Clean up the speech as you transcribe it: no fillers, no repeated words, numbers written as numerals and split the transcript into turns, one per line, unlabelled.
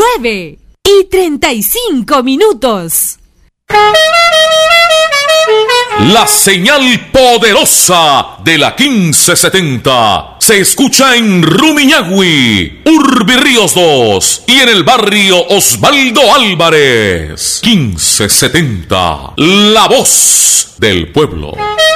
9:35.
La señal poderosa de la 1570 se escucha en Rumiñahui, Urbi Ríos 2 y en el barrio Osvaldo Álvarez. 1570, la voz del pueblo.